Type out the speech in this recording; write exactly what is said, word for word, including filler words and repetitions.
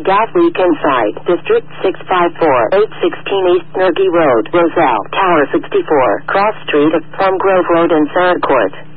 Gas leak inside. District six five four, eight sixteen East Nergy Road, Roselle, Tower sixty-four, Cross Street of Plum Grove Road and Sarah Court.